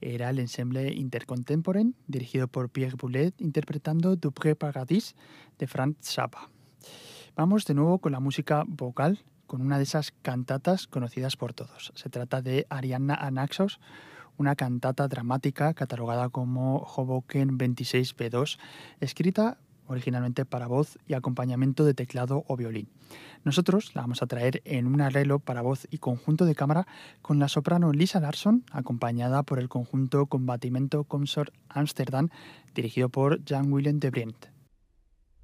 era el ensemble Intercontemporain, dirigido por Pierre Boulez, interpretando Du Pré Paradis de Franz Zappa. Vamos de nuevo con la música vocal, con una de esas cantatas conocidas por todos. Se trata de Arianna Anaxos, una cantata dramática catalogada como Hoboken 26b2, escrita originalmente para voz y acompañamiento de teclado o violín. Nosotros la vamos a traer en un arreglo para voz y conjunto de cámara con la soprano Lisa Larsson, acompañada por el conjunto Combatimento Consort Amsterdam, dirigido por Jan Willem de Brient.